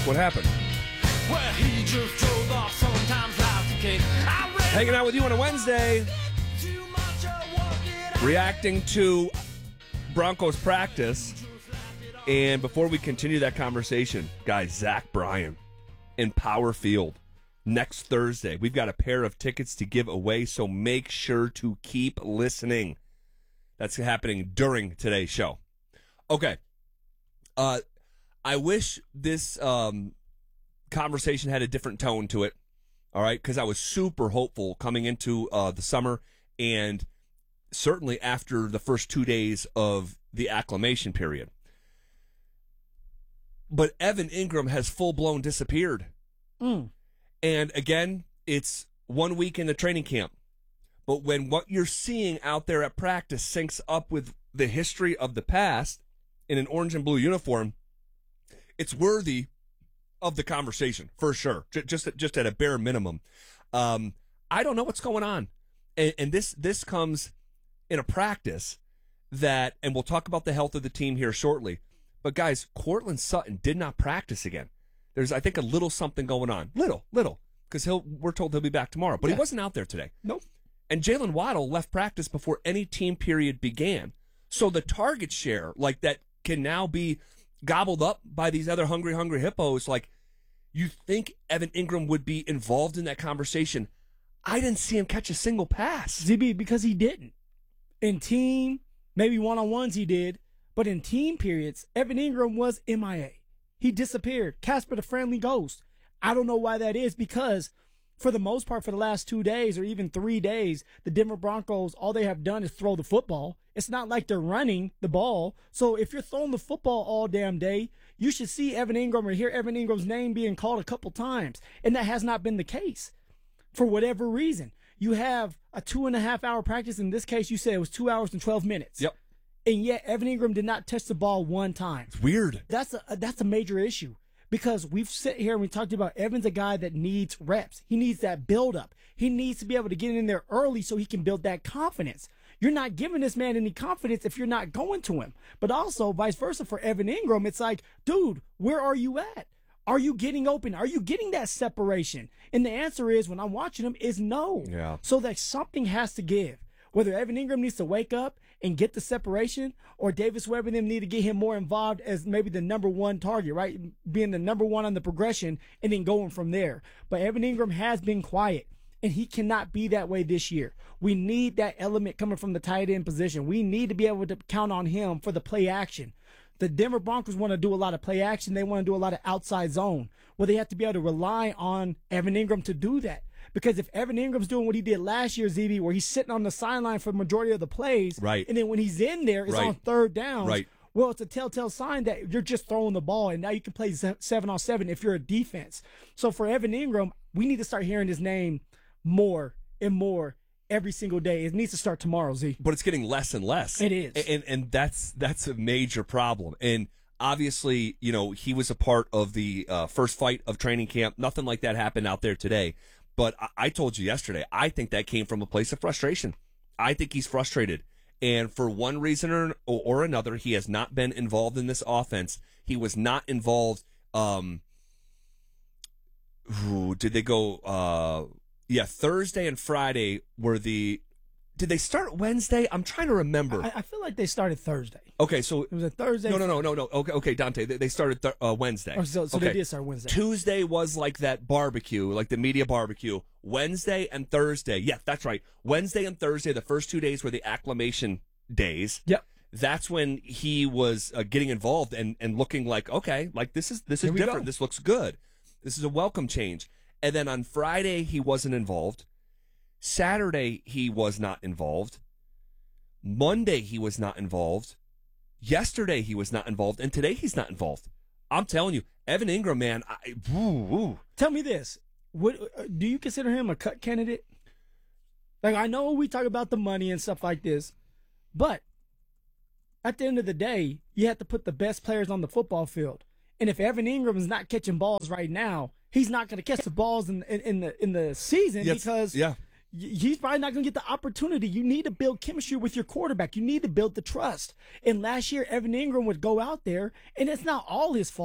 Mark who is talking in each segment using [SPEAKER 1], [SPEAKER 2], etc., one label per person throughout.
[SPEAKER 1] What happened?
[SPEAKER 2] Well, he just drove off, sometimes life's a cake.
[SPEAKER 1] Hanging out with you on a Wednesday, reacting to Broncos practice. And before we continue that conversation, guys, Zach Bryan in Power Field next Thursday. We've got a pair of tickets to give away, so make sure to keep listening. That's happening during today's show. Okay. I wish this conversation had a different tone to it, all right, because I was super hopeful coming into the summer and certainly after the first 2 days of the acclimation period. But Evan Ingram has full-blown disappeared. And again, it's 1 week in the training camp. But when what you're seeing out there at practice syncs up with the history of the past in an orange and blue uniform, it's worthy of the conversation, for sure. Just at a bare minimum. I don't know what's going on. And this comes in a practice that, and we'll talk about the health of the team here shortly, but guys, Courtland Sutton did not practice again. There's, I think, a little something going on. Little, because we're told he'll be back tomorrow, but he wasn't out there today.
[SPEAKER 3] Nope.
[SPEAKER 1] And Jalen Waddle left practice before any team period began. So the target share, like, that can now be gobbled up by these other hungry hippos, like, you think Evan Ingram would be involved in that conversation. I didn't see him catch a single pass.
[SPEAKER 3] ZB, because he didn't. In team, maybe one-on-ones he did, but in team periods, Evan Ingram was MIA. He disappeared. Casper the Friendly Ghost. I don't know why that is, because for the most part, for the last 2 days or even 3 days, the Denver Broncos, all they have done is throw the football. It's not like they're running the ball. So if you're throwing the football all damn day, you should see Evan Ingram or hear Evan Ingram's name being called a couple times. And that has not been the case for whatever reason. You have a 2.5 hour practice. In this case, you said it was 2 hours and 12 minutes.
[SPEAKER 1] Yep.
[SPEAKER 3] And yet Evan Ingram did not touch the ball one time.
[SPEAKER 1] It's weird.
[SPEAKER 3] That's a major issue, because we've sit here and we talked about Evan's a guy that needs reps. He needs that build up. He needs to be able to get in there early so he can build that confidence. You're not giving this man any confidence if you're not going to him. But also vice versa for Evan Ingram. It's like, dude, where are you at? Are you getting open? Are you getting that separation? And the answer is, when I'm watching him, is no.
[SPEAKER 1] Yeah.
[SPEAKER 3] So that something has to give. Whether Evan Ingram needs to wake up and get the separation, or Davis Webb and them need to get him more involved as maybe the number one target, right? Being the number one on the progression and then going from there. But Evan Ingram has been quiet, and he cannot be that way this year. We need that element coming from the tight end position. We need to be able to count on him for the play action. The Denver Broncos want to do a lot of play action. They want to do a lot of outside zone. Well, they have to be able to rely on Evan Ingram to do that. Because if Evan Ingram's doing what he did last year, ZB, where he's sitting on the sideline for the majority of the plays,
[SPEAKER 1] right,
[SPEAKER 3] and then when he's in there, it's on third down,
[SPEAKER 1] right,
[SPEAKER 3] well, it's a telltale sign that you're just throwing the ball, and now you can play 7-on-7 if you're a defense. So for Evan Ingram, we need to start hearing his name more and more every single day. It needs to start tomorrow, Z.
[SPEAKER 1] But it's getting less and less.
[SPEAKER 3] It is.
[SPEAKER 1] And that's a major problem. And obviously, you know, he was a part of the first fight of training camp. Nothing like that happened out there today. But I told you yesterday, I think that came from a place of frustration. I think he's frustrated. And for one reason or another, he has not been involved in this offense. He was not involved. Did they go? Thursday and Friday were the. Did they start Wednesday? I'm trying to remember.
[SPEAKER 3] I feel like they started Thursday.
[SPEAKER 1] Okay, so
[SPEAKER 3] it was a Thursday.
[SPEAKER 1] No. Okay, Dante. They started Wednesday.
[SPEAKER 3] Oh, so
[SPEAKER 1] okay.
[SPEAKER 3] They did start Wednesday.
[SPEAKER 1] Tuesday was like that barbecue, like the media barbecue. Wednesday and Thursday. Yeah, that's right. Wednesday and Thursday, the first 2 days were the acclimation days.
[SPEAKER 3] Yep.
[SPEAKER 1] That's when he was getting involved and looking like, okay, like this is different.
[SPEAKER 3] Go.
[SPEAKER 1] This looks good. This is a welcome change. And then on Friday, he wasn't involved. Saturday, he was not involved. Monday, he was not involved. Yesterday, he was not involved. And today, he's not involved. I'm telling you, Evan Ingram, man.
[SPEAKER 3] Tell me this. Do you consider him a cut candidate? Like, I know we talk about the money and stuff like this, but at the end of the day, you have to put the best players on the football field. And if Evan Ingram is not catching balls right now, he's not going to catch the balls in the season because he's probably not going to get the opportunity. You need to build chemistry with your quarterback. You need to build the trust. And last year, Evan Ingram would go out there, and it's not all his fault,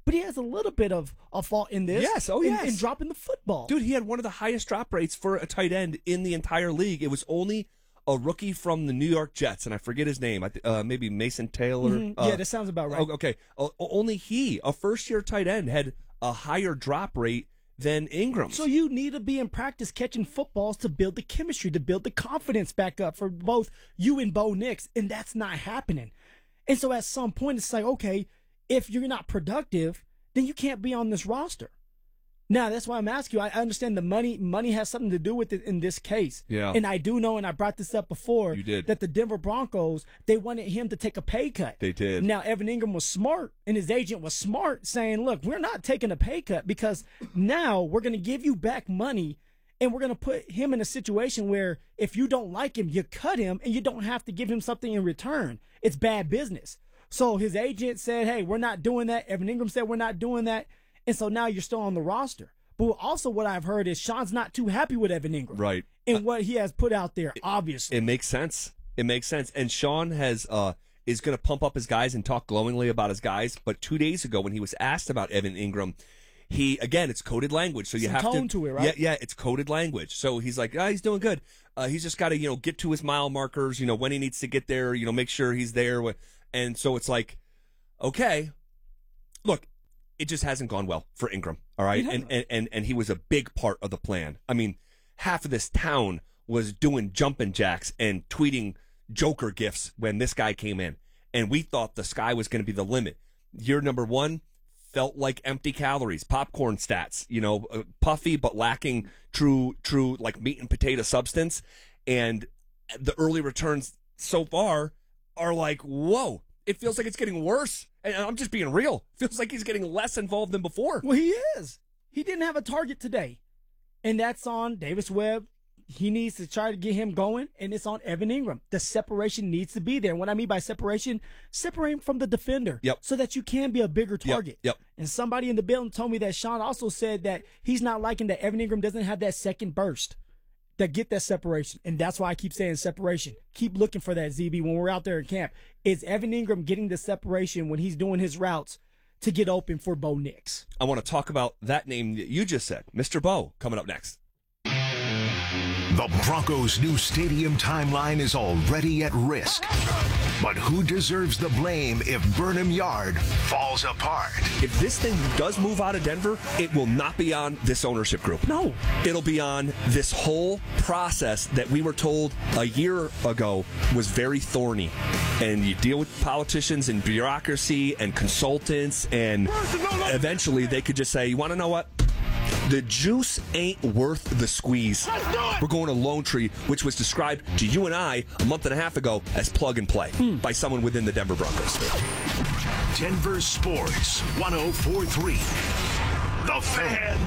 [SPEAKER 3] but he has a little bit of a fault in this.
[SPEAKER 1] Yes,
[SPEAKER 3] in dropping the football.
[SPEAKER 1] Dude, he had one of the highest drop rates for a tight end in the entire league. It was only a rookie from the New York Jets, and I forget his name. Maybe Mason Taylor.
[SPEAKER 3] Yeah, that sounds about right.
[SPEAKER 1] Okay. Only he, a first-year tight end, had a higher drop rate than Ingram.
[SPEAKER 3] So you need to be in practice catching footballs to build the chemistry, to build the confidence back up for both you and Bo Nix, and that's not happening. And so at some point, it's like, okay, if you're not productive, then you can't be on this roster. Now, that's why I'm asking you. I understand the money has something to do with it in this case.
[SPEAKER 1] Yeah.
[SPEAKER 3] And I do know, and I brought this up before,
[SPEAKER 1] You did.
[SPEAKER 3] that the Denver Broncos, they wanted him to take a pay cut.
[SPEAKER 1] They did.
[SPEAKER 3] Now, Evan Ingram was smart, and his agent was smart, saying, look, we're not taking a pay cut because now we're going to give you back money, and we're going to put him in a situation where if you don't like him, you cut him, and you don't have to give him something in return. It's bad business. So his agent said, hey, we're not doing that. Evan Ingram said we're not doing that. And so now you're still on the roster. But also what I've heard is Sean's not too happy with Evan Ingram.
[SPEAKER 1] Right.
[SPEAKER 3] And what he has put out there, obviously.
[SPEAKER 1] It makes sense. And Sean is going to pump up his guys and talk glowingly about his guys. But 2 days ago when he was asked about Evan Ingram, it's coded language. So you have
[SPEAKER 3] tone to it, right?
[SPEAKER 1] Yeah, it's coded language. So he's like, he's doing good. He's just got to, get to his mile markers, when he needs to get there, make sure he's there. And so it's like, okay, look, it just hasn't gone well for Ingram. All right. And he was a big part of the plan. I mean, half of this town was doing jumping jacks and tweeting Joker gifs when this guy came in. And we thought the sky was going to be the limit. Year number one felt like empty calories, popcorn stats, puffy, but lacking true, like meat and potato substance. And the early returns so far are like, whoa, it feels like it's getting worse. And I'm just being real. Feels like he's getting less involved than before.
[SPEAKER 3] Well, he is. He didn't have a target today. And that's on Davis Webb. He needs to try to get him going, and it's on Evan Ingram. The separation needs to be there. And what I mean by separation, separate him from the defender so that you can be a bigger target.
[SPEAKER 1] Yep.
[SPEAKER 3] And somebody in the building told me that Sean also said that he's not liking that Evan Ingram doesn't have that second burst that get that separation. And that's why I keep saying separation. Keep looking for that, ZB, when we're out there in camp. Is Evan Ingram getting the separation when he's doing his routes to get open for Bo Nix?
[SPEAKER 1] I want to talk about that name that you just said, Mr. Bo, coming up next.
[SPEAKER 4] The Broncos' new stadium timeline is already at risk. But who deserves the blame if Burnham Yard falls apart?
[SPEAKER 1] If this thing does move out of Denver, it will not be on this ownership group.
[SPEAKER 3] No.
[SPEAKER 1] It'll be on this whole process that we were told a year ago was very thorny. And you deal with politicians and bureaucracy and consultants, and eventually they could just say, you want to know what? The juice ain't worth the squeeze. We're going to Lone Tree, which was described to you and I a month and a half ago as plug and play by someone within the Denver Broncos.
[SPEAKER 4] Denver Sports 104.3. The Fan.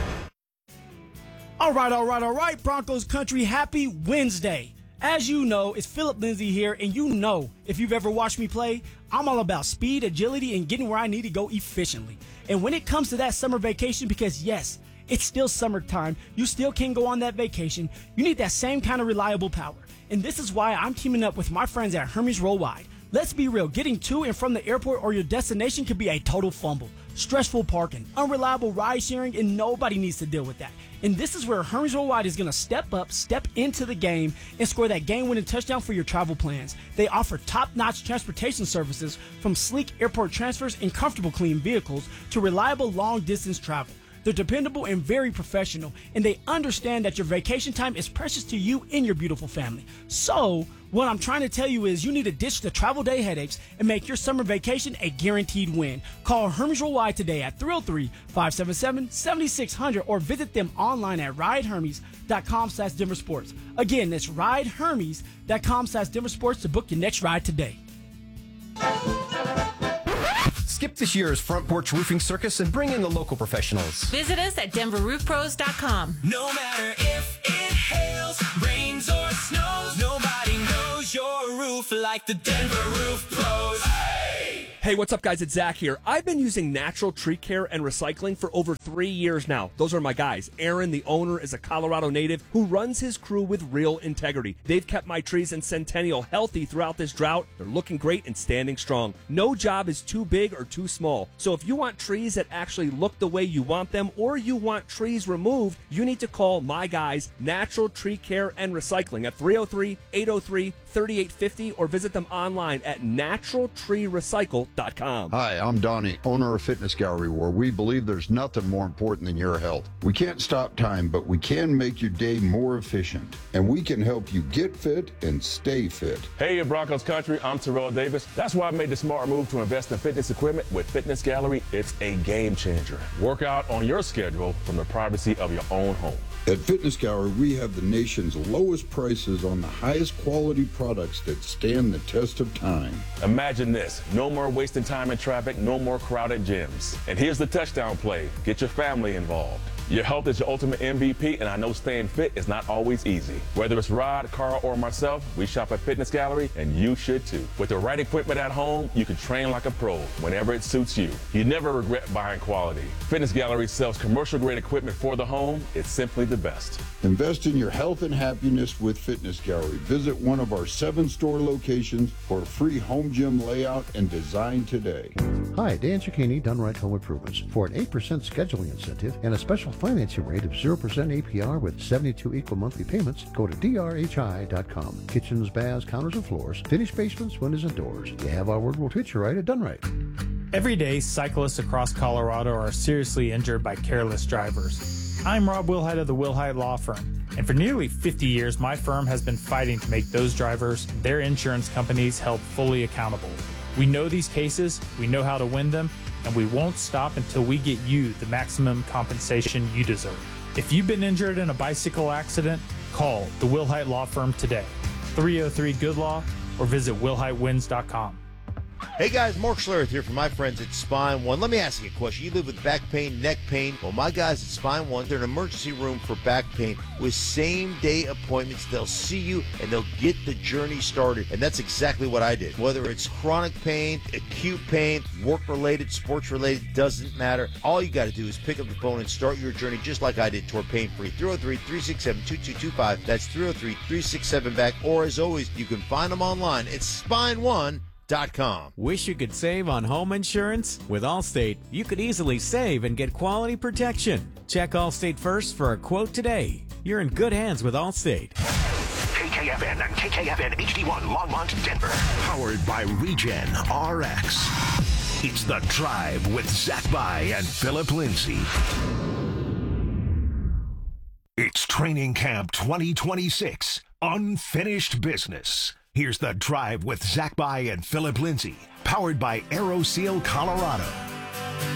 [SPEAKER 3] All right, Broncos country, happy Wednesday. As you know, it's Philip Lindsay here, and you know, if you've ever watched me play, I'm all about speed, agility, and getting where I need to go efficiently. And when it comes to that summer vacation, because yes, it's still summertime, you still can go on that vacation, you need that same kind of reliable power. And this is why I'm teaming up with my friends at Hermes Worldwide. Let's be real, getting to and from the airport or your destination could be a total fumble. Stressful parking, unreliable ride sharing, and nobody needs to deal with that. And this is where Hermes Worldwide is going to step into the game, and score that game-winning touchdown for your travel plans. They offer top-notch transportation services, from sleek airport transfers and comfortable clean vehicles to reliable long-distance travel. They're dependable and very professional, and they understand that your vacation time is precious to you and your beautiful family. So, what I'm trying to tell you is you need to ditch the travel day headaches and make your summer vacation a guaranteed win. Call Hermes Worldwide today at 303-577-7600 or visit them online at ridehermes.com/Denver Sports. Again, that's ridehermes.com/Denver Sports to book your next ride today.
[SPEAKER 5] Skip this year's Front Porch Roofing Circus and bring in the local professionals.
[SPEAKER 6] Visit us at DenverRoofPros.com.
[SPEAKER 2] No matter if it hails, rains, or snows, nobody knows your roof like the Denver Roof Pros. Hey!
[SPEAKER 1] Hey, what's up, guys? It's Zach here. I've been using Natural Tree Care and Recycling for over 3 years now. Those are my guys. Aaron, the owner, is a Colorado native who runs his crew with real integrity. They've kept my trees in Centennial healthy throughout this drought. They're looking great and standing strong. No job is too big or too small. So if you want trees that actually look the way you want them, or you want trees removed, you need to call my guys, Natural Tree Care and Recycling, at 303-803-3850, or visit them online at naturaltreerecycle.com.
[SPEAKER 7] Hi, I'm Donnie, owner of Fitness Gallery, where we believe there's nothing more important than your health. We can't stop time, but we can make your day more efficient, and we can help you get fit and stay fit.
[SPEAKER 8] Hey, Broncos country, I'm Terrell Davis. That's why I made the smart move to invest in fitness equipment with Fitness Gallery. It's a game changer. Work out on your schedule from the privacy of your own home.
[SPEAKER 7] At Fitness Gallery, we have the nation's lowest prices on the highest quality products that stand the test of time.
[SPEAKER 8] Imagine this: no more wasting time in traffic, no more crowded gyms. And here's the touchdown play: get your family involved. Your health is your ultimate MVP, and I know staying fit is not always easy. Whether it's Rod, Carl, or myself, we shop at Fitness Gallery, and you should too. With the right equipment at home, you can train like a pro whenever it suits you. You never regret buying quality. Fitness Gallery sells commercial-grade equipment for the home. It's simply the best.
[SPEAKER 7] Invest in your health and happiness with Fitness Gallery. Visit one of our 7 store locations for a free home gym layout and design today.
[SPEAKER 9] Hi, Dan Cicchini, Done Right Home Improvements. For an 8% scheduling incentive and a special financing rate of 0% APR with 72 equal monthly payments, go to drhi.com. Kitchens, baths, counters, and floors, finished basements, windows, and doors. You have our word, we'll treat you right at Done Right.
[SPEAKER 10] Every day, cyclists across Colorado are seriously injured by careless drivers. I'm Rob Wilhite of the Wilhite Law Firm, and for nearly 50 years, my firm has been fighting to make those drivers and their insurance companies held fully accountable. We know these cases, we know how to win them, and we won't stop until we get you the maximum compensation you deserve. If you've been injured in a bicycle accident, call the Wilhite Law Firm today, 303-GOOD-LAW, or visit wilhitewins.com.
[SPEAKER 11] Hey guys, Mark Schlereth here from my friends at Spine One. Let me ask you a question. You live with back pain, neck pain. Well, my guys at Spine One, they're an emergency room for back pain with same-day appointments. They'll see you and they'll get the journey started. And that's exactly what I did. Whether it's chronic pain, acute pain, work-related, sports-related, doesn't matter. All you got to do is pick up the phone and start your journey just like I did toward pain-free. 303-367-2225. That's 303-367-BACK. Or as always, you can find them online at SpineOne.com.
[SPEAKER 12] Wish you could save on home insurance? With Allstate, you could easily save and get quality protection. Check Allstate first for a quote today. You're in good hands with Allstate.
[SPEAKER 4] KKFN and KKFN HD1 Longmont, Denver. Powered by Regen RX. It's The Drive with Zach By and Philip Lindsay. It's Training Camp 2026. Unfinished business. Here's The Drive with Zach By and Philip Lindsay, powered by AeroSeal Colorado.